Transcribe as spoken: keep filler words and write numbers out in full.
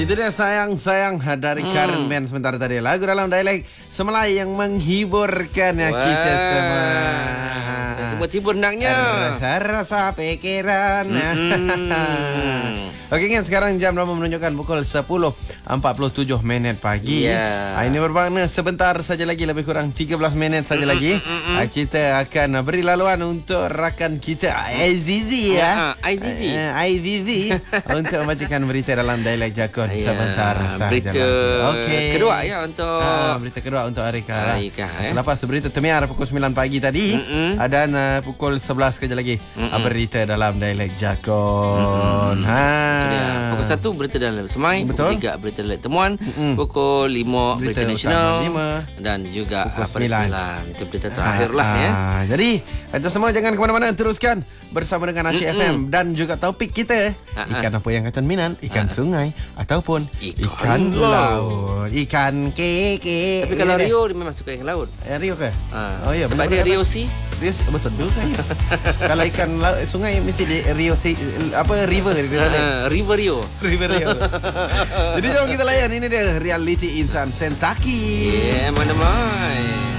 Itu dia sayang-sayang dari hmm. Karen Band sebentar tadi. Lagu dalam dialek Semelai yang menghiburkan ya kita semua. Semua hibur naknya. Rasa-rasa pikiran. Hmm. Okey kan, sekarang jam Roma menunjukkan pukul sepuluh empat puluh tujuh minit pagi. Yeah. Ini bermakna sebentar saja lagi, lebih kurang tiga belas minit saja lagi. Kita akan beri laluan untuk rakan kita Azizi ya. Azizi. Azizi untuk membacakan berita dalam dialek Jakun sebentar saja. Berita okay. kedua ya untuk uh, berita kedua untuk Arika. Arika eh. Selepas berita Temiar pukul sembilan pagi tadi, mm-mm. dan uh, pukul sebelas kejap lagi uh, berita dalam dialek Jakun. Ha. Pukul satu berita dalam Semai. Betul. Pukul tiga berita dalam Temuan. Mm-mm. Pukul lima berita, berita nasional lima. Dan juga pukul sembilan itu berita terakhir lah ya. Jadi kita semua jangan ke mana-mana, teruskan bersama dengan Asyik F M dan juga topik kita. Ha-ha. Ikan apa yang akan minat? Ikan Ha-ha. sungai ataupun ikan, ikan laut. Ikan keke. Tapi kalau Rio dia memang suka ikan laut. Eh, Rio ke? Ha. Oh ya, sebab dia Rio Sea. Rio betul juga ya. Kalau ikan laut sungai mesti di Rio Sea, apa river gitu. Uh, river Rio. River Rio. Jadi jom kita layan, ini dia reality insan Sentaki. Yeah, mana mai.